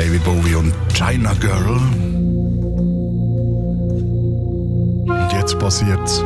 David Bowie und China Girl. Und jetzt passiert's.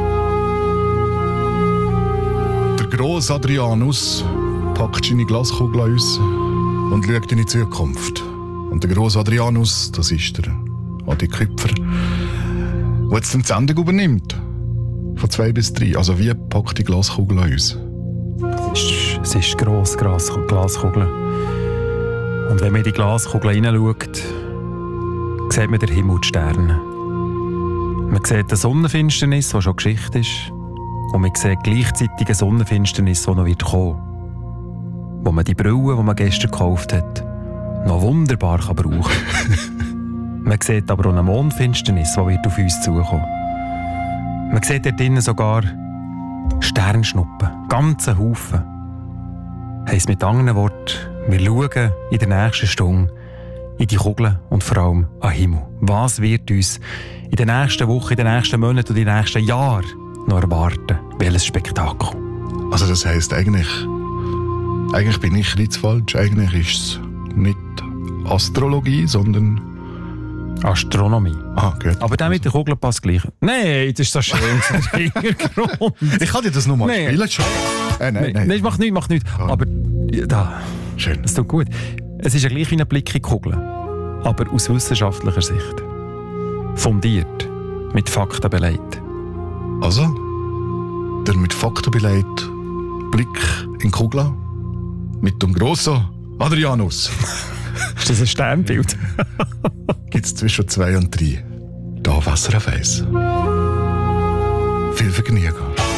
Der grosse Adrianus packt seine Glaskugel an uns und schaut in die Zukunft. Und der grosse Adrianus, das ist der Adi Küpfer, der jetzt die Sendung übernimmt. Von 2 bis 3. Also wie packt die Glaskugel an uns? Es ist gross, Glaskugel. Und wenn man in die Glaskugel hineinschaut, sieht man den Himmel, die Sterne. Man sieht eine Sonnenfinsternis, die schon Geschichte ist. Und man sieht gleichzeitig eine Sonnenfinsternis, die noch kommen wird. Wo man die Brille, die man gestern gekauft hat, noch wunderbar brauchen kann. Man sieht aber auch eine Mondfinsternis, die wird auf uns zukommen. Man sieht dort drinnen sogar Sternschnuppen, ganze Haufen. Heisst mit anderen Worten, wir schauen in der nächsten Stunde in die Kugeln und vor allem an den Himmel. Was wird uns in den nächsten Wochen, in den nächsten Monaten und in den nächsten Jahren noch erwarten? Welches Spektakel? Also das heisst, eigentlich bin ich nicht falsch. Eigentlich ist es nicht Astrologie, sondern Astronomie. Ah, gut. Aber der mit der Kugel passt gleich. Nein, das ist so schön der Hintergrund. Ich kann dir das nochmal spielen. Nein, mach nicht. Ah. Aber da, schön. das tut gut. Es ist ja gleich wie ein Blick in die Kugel. Aber aus wissenschaftlicher Sicht. Fundiert. Mit Fakten beleidigt. Also, der mit Fakten beleidigte Blick in die Kugel mit dem grossen Adrianus. Ist das ein Sternbild? Gibt es zwischen 2 und 3. Da Wasser auf Eis. Viel Vergnügen.